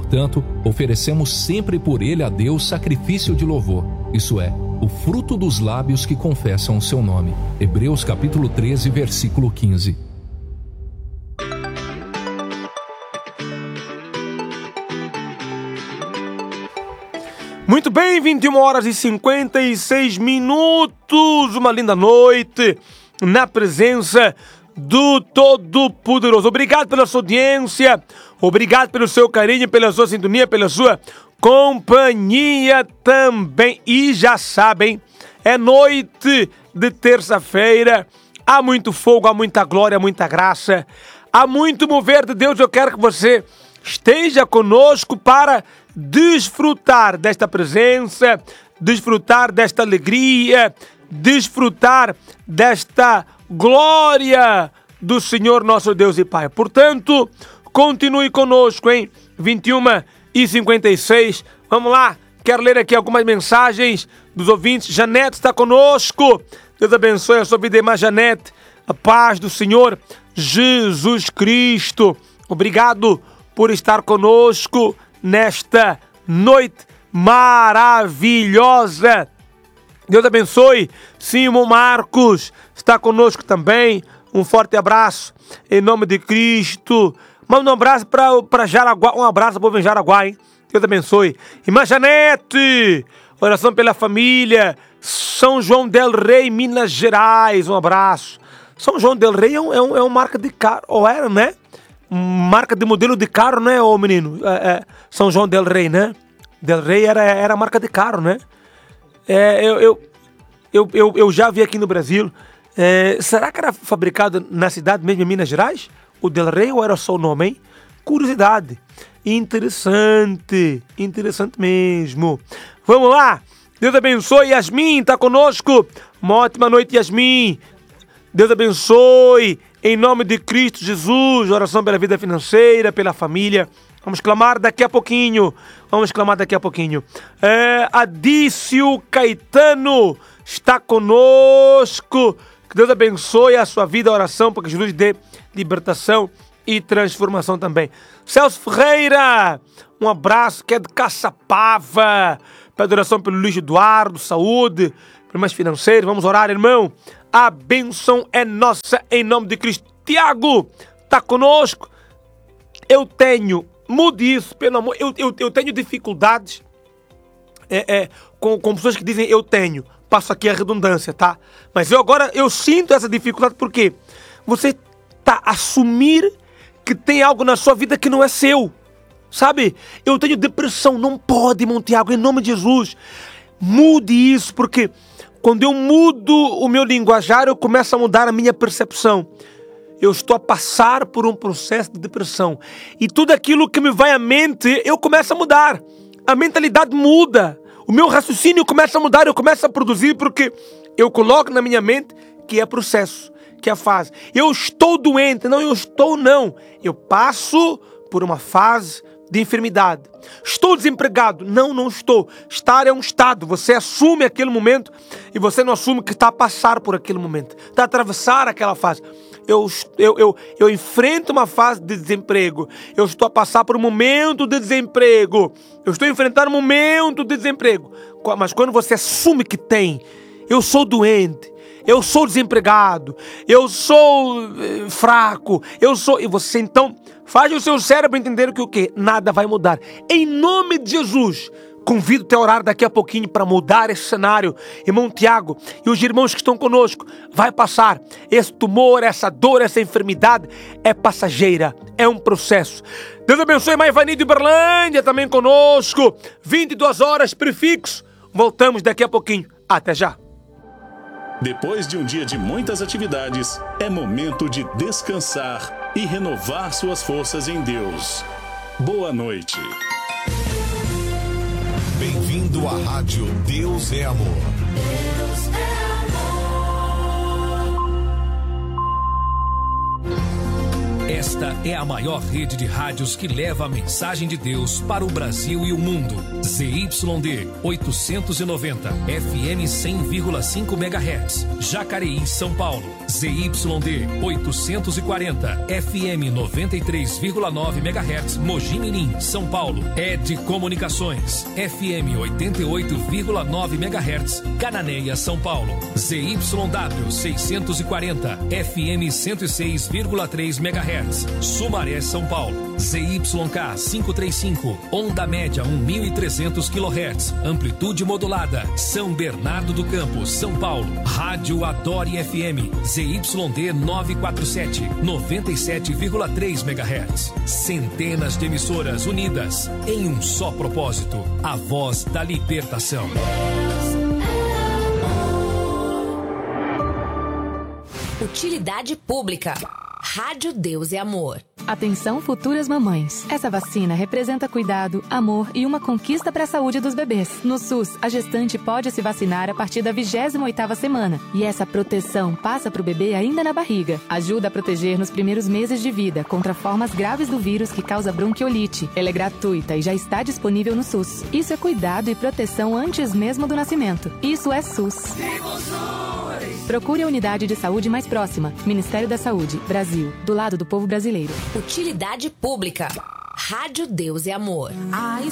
Portanto, oferecemos sempre por ele a Deus sacrifício de louvor, isso é, o fruto dos lábios que confessam o seu nome. Hebreus capítulo 13, versículo 15. Muito bem, 21h56, uma linda noite na presença do Todo-Poderoso. Obrigado pela sua audiência, obrigado pelo seu carinho, pela sua sintonia, pela sua companhia também. E já sabem, é noite de terça-feira, há muito fogo, há muita glória, há muita graça, há muito mover de Deus. Eu quero que você esteja conosco para desfrutar desta presença, desfrutar desta alegria, desfrutar desta glória do Senhor nosso Deus e Pai. Portanto, continue conosco em 21h56. Vamos lá, quero ler aqui algumas mensagens dos ouvintes. Janete está conosco. Deus abençoe a sua vida, irmã Janete. A paz do Senhor Jesus Cristo. Obrigado por estar conosco nesta noite maravilhosa. Deus abençoe. Simão Marcos está conosco também. Um forte abraço em nome de Cristo. Manda um abraço para Jaraguá. Um abraço para o povo em Jaraguá, hein? Deus abençoe. Irmã Janete, oração pela família. São João del Rei, Minas Gerais. Um abraço. São João del Rei é uma marca de carro. Ou era, né? Marca de modelo de carro, né, ô menino? São João del Rei, né? Del Rei era marca de carro, né? Eu já vi aqui no Brasil. Será que era fabricado na cidade mesmo, em Minas Gerais? O Del Rei, ou era só o nome, hein? Curiosidade. Interessante mesmo. Vamos lá. Deus abençoe. Yasmin está conosco. Uma ótima noite, Yasmin. Deus abençoe. Em nome de Cristo Jesus, oração pela vida financeira, pela família. Vamos clamar daqui a pouquinho. Adício Caetano está conosco. Que Deus abençoe a sua vida, a oração, para que Jesus dê libertação e transformação também. Celso Ferreira, um abraço, que é de Caçapava. Pede oração pelo Luiz Eduardo, saúde, problemas financeiros. Vamos orar, irmão. A bênção é nossa em nome de Cristo. Tiago está conosco. Mude isso, pelo amor. Eu tenho dificuldades com pessoas que dizem eu tenho. Passo aqui a redundância, tá? Mas eu sinto essa dificuldade porque você tá a assumir que tem algo na sua vida que não é seu. Sabe? Eu tenho depressão. Não pode, irmão Tiago, em nome de Jesus. Mude isso, porque quando eu mudo o meu linguajar, eu começo a mudar a minha percepção. Eu estou a passar por um processo de depressão. E tudo aquilo que me vai à mente, eu começo a mudar. A mentalidade muda. O meu raciocínio começa a mudar, eu começo a produzir, porque eu coloco na minha mente que é processo, que é fase. Eu estou doente, não. Eu passo por uma fase de enfermidade. Estou desempregado? Não estou. Estar é um estado. Você assume aquele momento e você não assume que está a passar por aquele momento. Está a atravessar aquela fase. Eu enfrento uma fase de desemprego. Eu estou a passar por um momento de desemprego. Eu estou a enfrentar um momento de desemprego. Mas quando você assume que tem, eu sou doente, eu sou desempregado, eu sou fraco, e você então faz o seu cérebro entender que o quê? Nada vai mudar. Em nome de Jesus, convido-te a orar daqui a pouquinho para mudar esse cenário. Irmão Tiago e os irmãos que estão conosco, vai passar. Esse tumor, essa dor, essa enfermidade é passageira, é um processo. Deus abençoe, irmã Ivani de Uberlândia também conosco. 22 horas, prefixo. Voltamos daqui a pouquinho. Até já. Depois de um dia de muitas atividades, é momento de descansar e renovar suas forças em Deus. Boa noite. Bem-vindo à Rádio Deus é Amor. Deus é amor. Esta é a maior rede de rádios que leva a mensagem de Deus para o Brasil e o mundo. ZYD 890, FM 100,5 MHz, Jacareí, São Paulo. ZYD 840, FM 93,9 MHz, Mogi Mirim, São Paulo. ED Comunicações, FM 88,9 MHz, Cananéia, São Paulo. ZYW 640, FM 106,3 MHz, Sumaré, São Paulo. ZYK 535, onda média 1.300 kHz, amplitude modulada, São Bernardo do Campo, São Paulo. Rádio Adore FM, ZYD 947, 97,3 MHz. Centenas de emissoras unidas em um só propósito, a voz da libertação. Utilidade pública. Rádio Deus é Amor. Atenção, futuras mamães. Essa vacina representa cuidado, amor e uma conquista para a saúde dos bebês. No SUS, a gestante pode se vacinar a partir da 28ª semana. E essa proteção passa para o bebê ainda na barriga. Ajuda a proteger nos primeiros meses de vida contra formas graves do vírus que causa bronquiolite. Ela é gratuita e já está disponível no SUS. Isso é cuidado e proteção antes mesmo do nascimento. Isso é SUS. Procure a unidade de saúde mais próxima. Ministério da Saúde, Brasil. Do lado do povo brasileiro. Utilidade pública. Rádio Deus é Amor.